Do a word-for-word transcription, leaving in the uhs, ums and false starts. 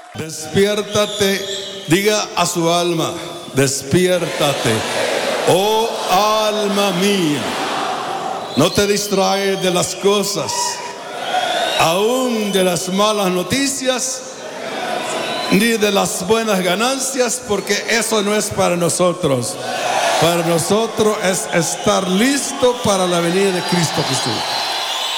Despiértate, diga a su alma, despiértate, oh alma mía. No te distraes de las cosas, aún de las malas noticias, ni de las buenas ganancias, porque eso no es para nosotros. Para nosotros es estar listo para la venida de Cristo Jesús.